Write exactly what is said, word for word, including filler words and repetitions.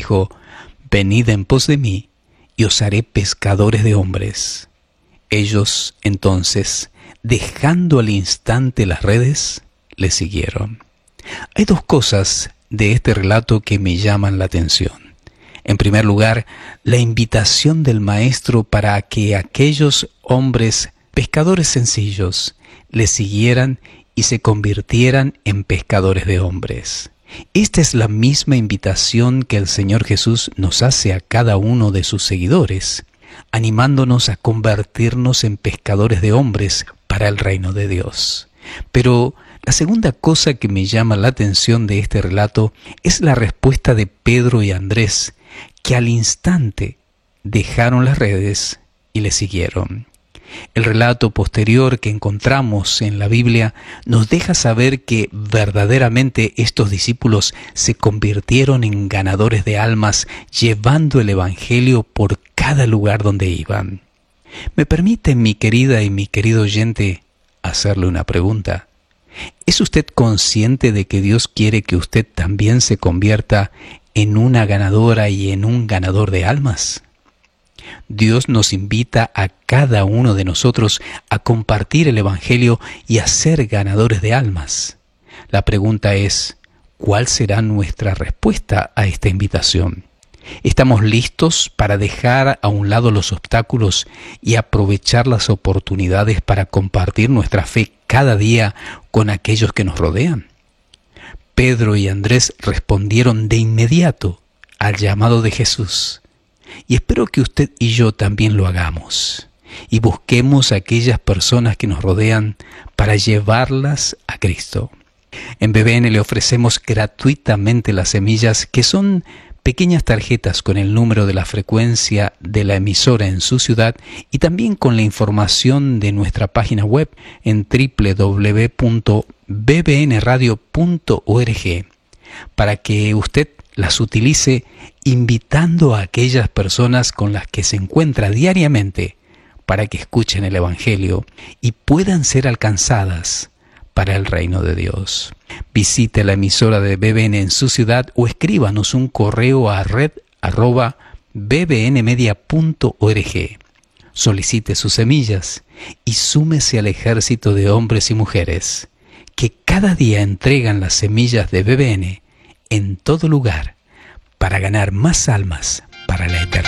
dijo: «Venid en pos de mí, y os haré pescadores de hombres». Ellos, entonces, dejando al instante las redes, le siguieron. Hay dos cosas de este relato que me llaman la atención. En primer lugar, la invitación del Maestro para que aquellos hombres, pescadores sencillos, le siguieran y se convirtieran en pescadores de hombres. Esta es la misma invitación que el Señor Jesús nos hace a cada uno de sus seguidores, animándonos a convertirnos en pescadores de hombres para el reino de Dios. Pero la segunda cosa que me llama la atención de este relato es la respuesta de Pedro y Andrés, que al instante dejaron las redes y le siguieron. El relato posterior que encontramos en la Biblia nos deja saber que verdaderamente estos discípulos se convirtieron en ganadores de almas, llevando el Evangelio por cada lugar donde iban. ¿Me permite, mi querida y mi querido oyente, hacerle una pregunta? ¿Es usted consciente de que Dios quiere que usted también se convierta en una ganadora y en un ganador de almas? Dios nos invita a cada uno de nosotros a compartir el Evangelio y a ser ganadores de almas. La pregunta es, ¿cuál será nuestra respuesta a esta invitación? ¿Estamos listos para dejar a un lado los obstáculos y aprovechar las oportunidades para compartir nuestra fe cada día con aquellos que nos rodean? Pedro y Andrés respondieron de inmediato al llamado de Jesús. Y espero que usted y yo también lo hagamos y busquemos a aquellas personas que nos rodean para llevarlas a Cristo. En B B N le ofrecemos gratuitamente las semillas, que son pequeñas tarjetas con el número de la frecuencia de la emisora en su ciudad y también con la información de nuestra página web en doble u doble u doble u punto b b n radio punto org, para que usted las utilice invitando a aquellas personas con las que se encuentra diariamente para que escuchen el Evangelio y puedan ser alcanzadas para el reino de Dios. Visite la emisora de B B N en su ciudad o escríbanos un correo a red arroba b b n media punto org. Solicite sus semillas y súmese al ejército de hombres y mujeres que cada día entregan las semillas de B B N en todo lugar para ganar más almas para la eternidad.